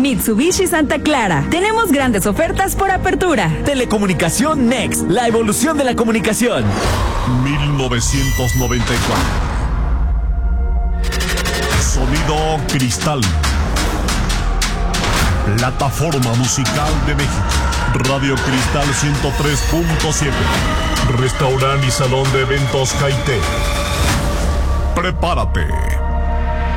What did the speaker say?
Mitsubishi Santa Clara. Tenemos grandes ofertas por apertura. Telecomunicación Next, la evolución de la comunicación. 1994. Sonido Cristal. Plataforma musical de México. Radio Cristal 103.7. Restaurante y salón de eventos Jaité. Prepárate